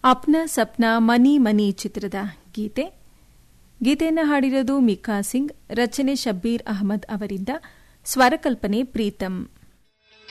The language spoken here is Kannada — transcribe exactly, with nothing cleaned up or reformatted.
ಅಪ್ನಾ ಸಪ್ನಾ ಮನಿ ಮನಿ ಚಿತ್ರದ ಗೀತೆ. ಗೀತೆಯನ್ನು ಹಾಡಿರೋದು ಮಿಕಾ ಸಿಂಗ್, ರಚನೆ ಶಬ್ಬೀರ್ ಅಹಮದ್ ಅವರಿಂದ, ಸ್ವರಕಲ್ಪನೆ ಪ್ರೀತಂ.